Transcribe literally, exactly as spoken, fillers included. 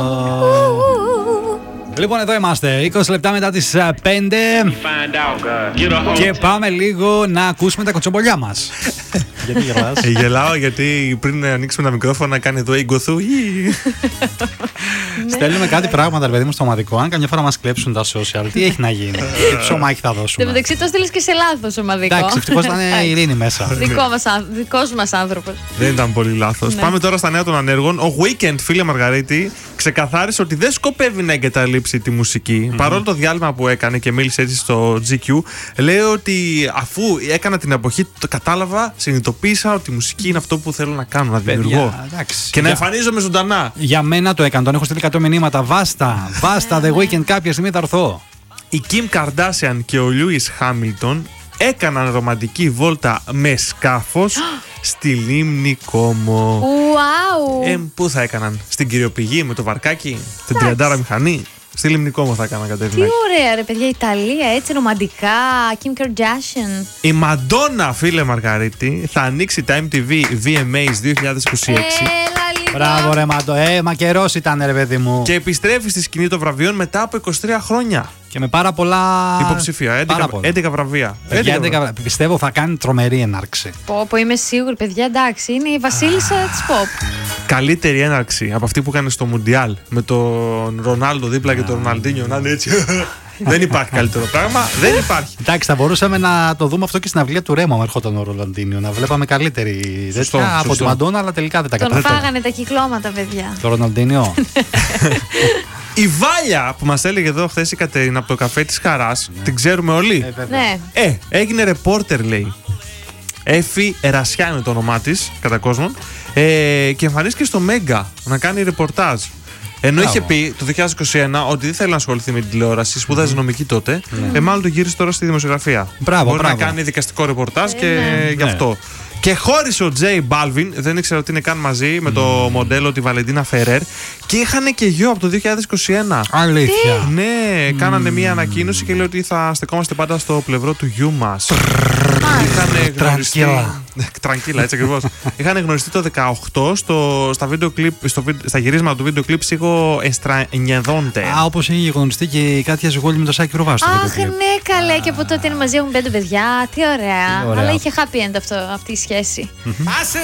Λοιπόν, εδώ είμαστε, είκοσι λεπτά μετά τις πέντε και πάμε λίγο να ακούσουμε τα κοτσομπολιά μας. Γιατί γελάς? Ε, γελάω γιατί πριν ανοίξουμε τα μικρόφωνα κάνει εδώ εγκοθού. Στέλνουμε κάτι πράγματα, ρε παιδί μου, στο ομαδικό. Αν καμιά φορά μας κλέψουν τα social, τι έχει να γίνει? Τι ψωμάκι θα δώσουμε? Εν τω μεταξύ το στείλες και σε λάθος ομαδικό. Εντάξει, ευτυχώς ήταν η Ειρήνη μέσα. Δικός μας άνθρωπος. Δεν ήταν πολύ λάθος. Πάμε τώρα στα νέα των ανέργων. Ο Weekend, φίλε Μαργαρίτη, ξεκαθάρισε ότι δεν σκοπεύει να εγκαταλείψει τη μουσική. Mm-hmm. Παρόλο το διάλειμμα που έκανε και μίλησε έτσι στο τζι κιου, λέει ότι αφού έκανα την εποχή, το κατάλαβα, συνειδητοποίησα ότι η μουσική είναι αυτό που θέλω να κάνω, να δημιουργώ. Εντάξει. Και να εμφανίζομαι ζωντανά. Για μένα το έκανε, τον έχω στείλει εκατό μηνύματα. Βάστα, βάστα, The Weeknd, κάποια στιγμή θα έρθω. Η Kim Kardashian και ο Lewis Hamilton έκαναν ρομαντική βόλτα με σκάφος στη λίμνη Κόμο. Wow. Ε, πού θα έκαναν? Στην Κυριοπηγή με το βαρκάκι, την τριαντάρα μηχανή? Στη λίμνη Κόμο θα έκαναν κατεύθυνση. Τι ωραία ρε παιδιά, Ιταλία, έτσι ρομαντικά. Kim Kardashian. Η Μαντόνα, φίλε Μαργαρίτη, θα ανοίξει τα εμ τι βι βι εμ έις δύο χιλιάδες είκοσι έξι. Έλα λίγο. Μπράβο ρε Μαντό, ε, μα καιρός ήταν ρε παιδί μου. Και επιστρέφει στη σκηνή των βραβείων μετά από είκοσι τρία χρόνια. Και με πάρα πολλά Υποψηφία, έντεκα, έντεκα βραβεία. Παιδιά, έντεκα, πιστεύω θα κάνει τρομερή έναρξη. Πω, πω, είμαι σίγουρη, παιδιά, εντάξει, είναι η βασίλισσα της pop. Καλύτερη έναρξη από αυτή που έκανε στο Μουντιάλ με τον Ρονάλντο δίπλα και τον Ροναλντίνιο να είναι έτσι. Δεν υπάρχει καλύτερο πράγμα, δεν υπάρχει. Εντάξει, θα μπορούσαμε να το δούμε αυτό και στην αυλία του Ρέμα, αν ερχόταν ο Ροναλντίνιο. Να βλέπαμε καλύτερη σωστό, τέτοια σωστό. από τη Μαντόνα, αλλά τελικά δεν τα Τον κατάφερε. φάγανε τα κυκλώματα, παιδιά. Το Ροναλντίνιο. Η Βάλια που μας έλεγε εδώ χθες η Κατερίνα από το καφέ της Χαράς, ναι. Την ξέρουμε όλοι. Ε, βέβαια. Ναι. Ε, έγινε ρεπόρτερ, λέει. Έφη Ερασιά είναι το όνομά της, κατά κόσμον. Ε, και εμφανίστηκε στο Μέγκα να κάνει ρεπορτάζ. Ενώ Μπράβο. είχε πει το δύο χιλιάδες είκοσι ένα ότι δεν θέλει να ασχοληθεί με την τηλεόραση, σπούδαζε νομική τότε. Mm. Ε, μάλλον το γύρισε τώρα στη δημοσιογραφία. Μπράβο, Μπορεί μπράβο. να κάνει δικαστικό ρεπορτάζ Ε, και ναι. γι' αυτό. Και χώρισε ο Τζέι Μπάλβιν, δεν ήξερα ότι είναι καν μαζί με το μοντέλο τη Βαλεντίνα Φερέρ. Και είχαν και γιο από το δύο χιλιάδες είκοσι ένα. Αλήθεια. Ναι, mm. κάνανε μία ανακοίνωση και λέει ότι θα στεκόμαστε πάντα στο πλευρό του γιου μας. Είχαν γνωριστεί. Τραγκίλα. Τραγκίλα, έτσι ακριβώς. Είχαν γνωριστεί το δεκαοκτώ στο, στα, βίντεο κλιπ, στο, στα γυρίσματα του βίντεο κλιπ Σίγο Εστρανιεδόντε. Α, όπως είχε γνωριστεί και η Κάτια Ζουγόλη με το Σάκη Ρουβά στο Αχ, βίντεο κλιπ. ναι, καλέ, και από τότε είναι μαζί, έχουν πέντε παιδιά. Τι ωραία. Τι ωραία. Αλλά είχε happy end αυτό, αυτή η σχέση.